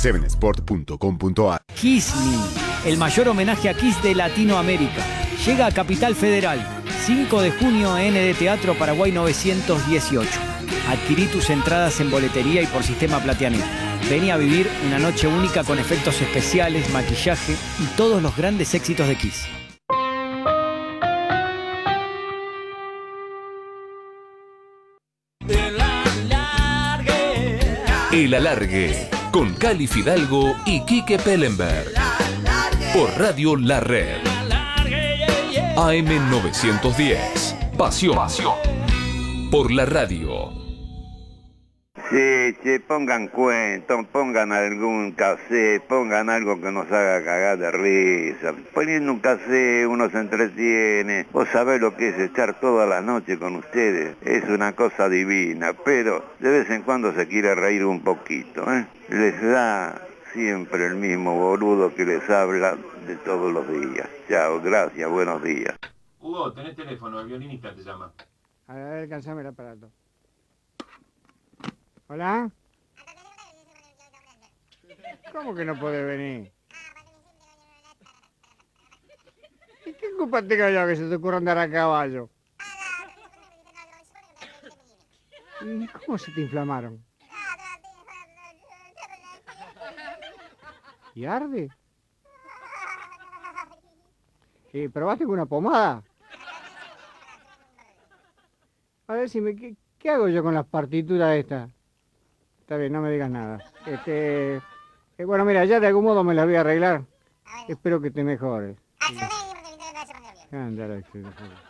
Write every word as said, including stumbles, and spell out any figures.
siete sport punto com punto a r. Kiss Me, el mayor homenaje a Kiss de Latinoamérica. Llega a Capital Federal, cinco de junio en el Teatro Paraguay novecientos dieciocho. Adquirí tus entradas en boletería y por sistema Plateanet. Vení a vivir una noche única con efectos especiales, maquillaje y todos los grandes éxitos de Kiss. El Alargue, con Cali Fidalgo y Quique Pellenberg. Por Radio La Red. A M novecientos diez. Pasión. Pasión. Por la radio. Sí, sí, pongan cuentos, pongan algún cassette, pongan algo que nos haga cagar de risa. Poniendo un cassette uno se entretiene. Vos sabés lo que es estar toda la noche con ustedes. Es una cosa divina, pero de vez en cuando se quiere reír un poquito, ¿eh? Les da siempre el mismo boludo que les habla de todos los días. Chao, gracias, buenos días. Hugo, tenés teléfono, el violinista te llama. A ver, alcanzame el aparato. ¿Hola? ¿Cómo que no podés venir? ¿Y qué culpa tengo yo que se te ocurra andar a caballo? ¿Y cómo se te inflamaron? ¿Y arde? ¿Y probaste con una pomada? A ver si me... ¿qué, qué hago yo con las partituras estas? Está bien, no me digas nada. Este, eh, bueno, mira, ya de algún modo me las voy a arreglar. Espero que te mejores. Sí. Anda,